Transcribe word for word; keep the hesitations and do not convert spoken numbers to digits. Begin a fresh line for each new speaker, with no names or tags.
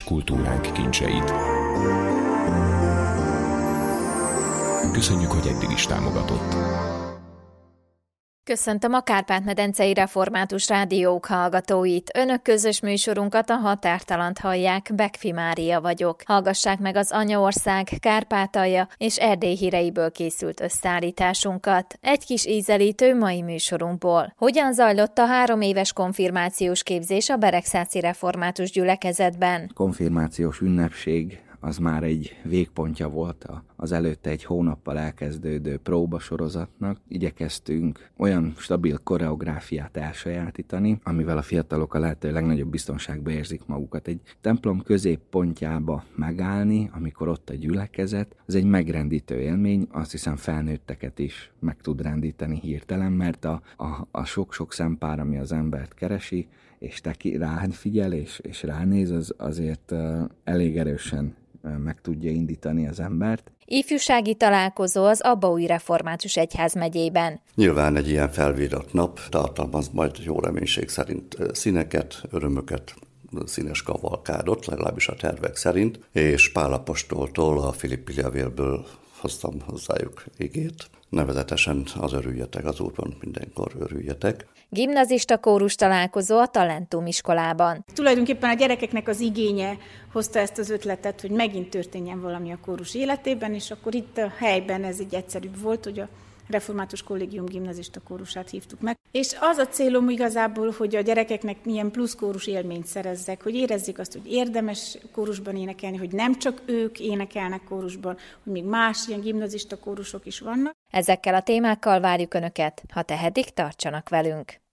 kultúránk kincseit. Köszönjük, hogy eddig is támogatott.
Köszöntöm a Kárpát-medencei Református Rádiók hallgatóit. Önök közös műsorunkat, a Határtalant hallják, Bekfi Mária vagyok. Hallgassák meg az Anyaország, Kárpátalja és Erdély híreiből készült összeállításunkat. Egy kis ízelítő mai műsorunkból. Hogyan zajlott a három éves konfirmációs képzés a Beregszáci Református Gyülekezetben?
Konfirmációs ünnepség az már egy végpontja volt az előtte egy hónappal elkezdődő próbasorozatnak. Igyekeztünk olyan stabil koreográfiát elsajátítani, amivel a fiatalok a lehető legnagyobb biztonságban érzik magukat. Egy templom középpontjába megállni, amikor ott a gyülekezet, ez egy megrendítő élmény, azt hiszem felnőtteket is meg tud rendíteni hirtelen, mert a, a, a sok-sok szempár, ami az embert keresi, és te ki, rád figyel, és, és ránéz, az azért uh, elég erősen uh, meg tudja indítani az embert.
Ifjúsági találkozó az Abbaúj Református Egyházmegyében.
Nyilván egy ilyen felvírott nap tartalmaz majd jó reménység szerint színeket, örömöket, színes kavalkádot, legalábbis a tervek szerint, és Pál apostoltól, a Filippi levélből hoztam hozzájuk igét. Nevezetesen az örüljetek az Úrban, mindenkor örüljetek.
Gimnazista kórus találkozó a Talentum iskolában.
Tulajdonképpen a gyerekeknek az igénye hozta ezt az ötletet, hogy megint történjen valami a kórus életében, és akkor itt a helyben ez egy egyszerűbb volt, hogy a Református Kollégium gimnazista kórusát hívtuk meg. És az a célom igazából, hogy a gyerekeknek milyen plusz kórus élményt szerezzek, hogy érezzék azt, hogy érdemes kórusban énekelni, hogy nem csak ők énekelnek kórusban, hogy még más ilyen gimnazista kórusok is vannak.
Ezekkel a témákkal várjuk Önöket, ha tehetik, tartsanak velünk.